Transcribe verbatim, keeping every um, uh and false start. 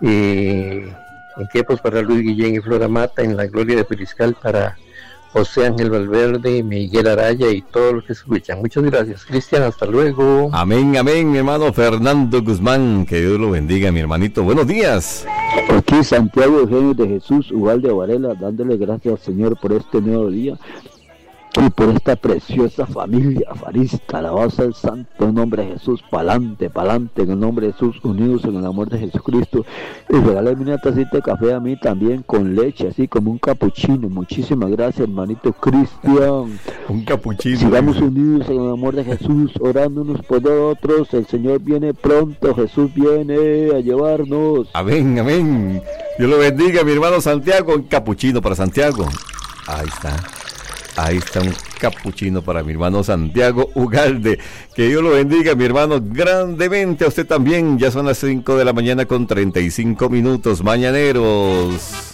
eh, en Quepos para Luis Guillén y Flora Mata, en la Gloria de Periscal para José Ángel Valverde, Miguel Araya y todos los que escuchan. Muchas gracias, Cristian, hasta luego. Amén, amén, mi hermano Fernando Guzmán, que Dios lo bendiga, mi hermanito. Buenos días. Aquí Santiago Eugenio de Jesús, Ugalde Varela, dándole gracias al Señor por este nuevo día y por esta preciosa familia farista. Alabado sea el santo nombre de Jesús. Pa'lante, pa'lante, en el nombre de Jesús, unidos en el amor de Jesucristo. Y regálame una tacita de café a mí también con leche, así como un capuchino. Muchísimas gracias, hermanito Cristian. Un capuchino. Sigamos unidos en el amor de Jesús, orándonos por otros. El Señor viene pronto, Jesús viene a llevarnos. Amén, amén. Dios lo bendiga, mi hermano Santiago. Un capuchino para Santiago. Ahí está. Ahí está un capuchino para mi hermano Santiago Ugalde. Que Dios lo bendiga, mi hermano, grandemente. A usted también. Ya son las cinco de la mañana con treinta y cinco minutos. Mañaneros.